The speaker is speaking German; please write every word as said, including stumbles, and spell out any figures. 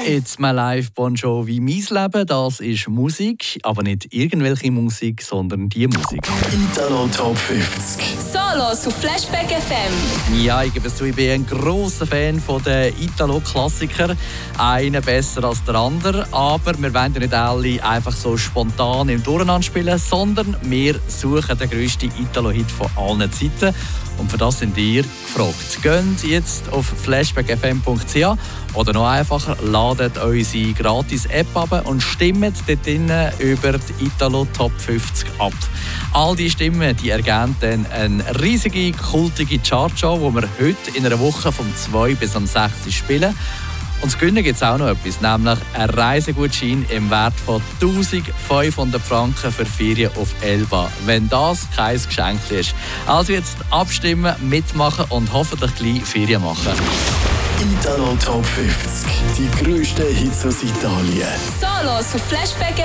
It's my life, Bon Jovi, mein Leben, das ist Musik, aber nicht irgendwelche Musik, sondern die Musik. Italo Top fünfzig. Solos auf Flashback F M. Ja, ich gebe es zu, ich bin ein grosser Fan der Italo-Klassiker. Einer besser als der andere, aber wir wollen ja nicht alle einfach so spontan im Durcheinander spielen, sondern wir suchen den grössten Italo-Hit von allen Zeiten. Und für das sind ihr gefragt. Geht jetzt auf flashback f m punkt c h oder noch einfacher, ladet unsere gratis App ab und stimmt dort drinnen über die Italo Top fünfzig ab. All diese Stimmen die ergeben dann eine riesige, kultige Chartshow, die wir heute in einer Woche vom zwei bis am sechs spielen. Und zu gewinnen gibt es auch noch etwas, nämlich einen Reisegutschein im Wert von eintausendfünfhundert Franken für Ferien auf Elba, wenn das kein Geschenk ist. Also jetzt abstimmen, mitmachen und hoffentlich gleich Ferien machen. Italo Top fünfzig. Die grössten Hits aus Italien. Solos auf Flashback